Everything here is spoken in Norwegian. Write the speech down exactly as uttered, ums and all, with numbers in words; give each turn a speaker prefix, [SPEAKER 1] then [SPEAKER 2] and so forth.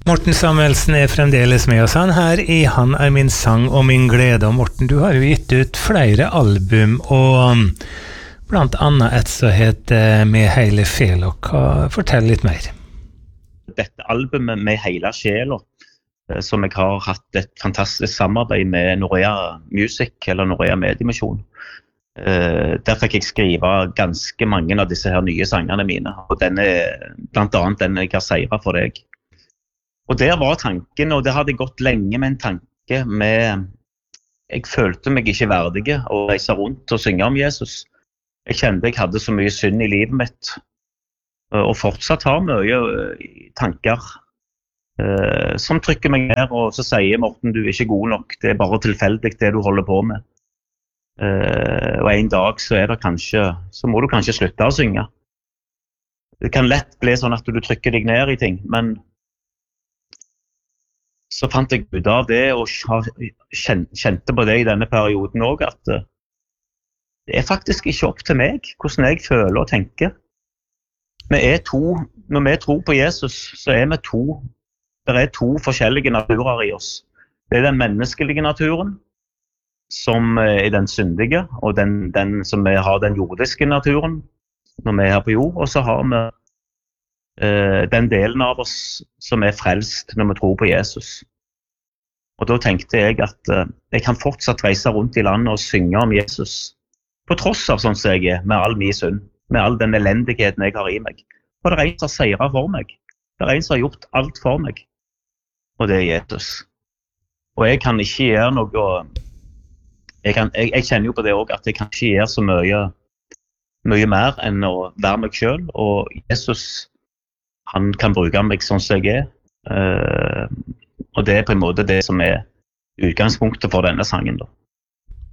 [SPEAKER 1] Morten Samuelsen er fremdeles med oss han her i Han er min sang og min glede. Og Morten, du har jo gitt ut flere album, og blant annet et som heter Med hele sjela. Fortell litt mer.
[SPEAKER 2] Dette albumet Med hele sjela, som jeg har hatt et fantastisk samarbeid med Norea Music, eller Norea Mediemisjon. Der fikk jeg skrive ganske mange av disse her nye sangene mine, og denne, blant annet den jeg har seiret for deg. Og der var tanken, og det hadde gått lenge med en tanke med, jeg følte meg ikke verdig å reise rundt og synge om Jesus. Jeg kjente jeg hadde så mye synd i livet mitt, og fortsatt har mye tanker eh, som trykker meg ned, og så sier Morten, du er ikke god nok, det er bare tilfeldig det du holder på med. Eh, og en dag så er det kanskje, så må du kanskje slutte å synge. Det kan lett bli sånn at du trykker deg ned i ting, men så fant jeg ut av det, og kjente på det i denne perioden også, at det er faktisk ikke opp til meg, hvordan jeg føler og tenker. Vi er to, når vi tror på Jesus, så er vi to, det er to forskjellige naturer i oss. Det er den menneskelige naturen, som er den syndige, og den, den som vi har den jordiske naturen, når vi er her på jord, og så har vi den delen av oss som er frelst når vi tror på Jesus. Og da tenkte jeg at jeg kan fortsatt reise rundt i landet og synge om Jesus, på tross av sånn som jeg er, med all min synd, med all den elendigheten jeg har i meg. For det er en som har seiret for meg. Det er en som har gjort alt for meg. Og det er Jesus. Og jeg kan ikke gjøre noe, jeg, kan, jeg, jeg kjenner jo på det også, at jeg kan ikke gjøre så mye, mye mer enn å være meg selv, og Jesus, han kan bruke meg sånn som jeg er, uh, og det er på en måte det som er utgangspunktet for denne sangen da.